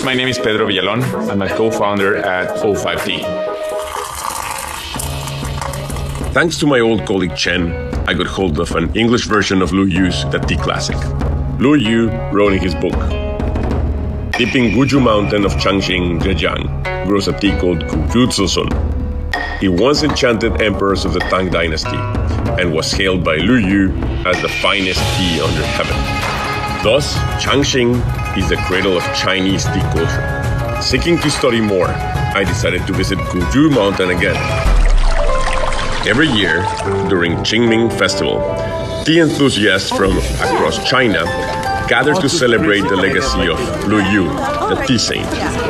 my name is Pedro Villalon. I'm a co-founder at O5D. Thanks to my old colleague Chen, I got hold of an English version of Lu Yu's The Tea Classic. Lu Yu wrote in his book, "Deep in Guju Mountain of Changxing, Zhejiang, grows a tea called Guju Zizun. He once enchanted emperors of the Tang Dynasty and was hailed by Lu Yu as the finest tea under heaven. Thus, Changxing is the cradle of Chinese tea culture. Seeking to study more, I decided to visit Guju Mountain again. Every year, during Qingming Festival, tea enthusiasts from across China gather to celebrate the legacy of Lu Yu, the tea saint.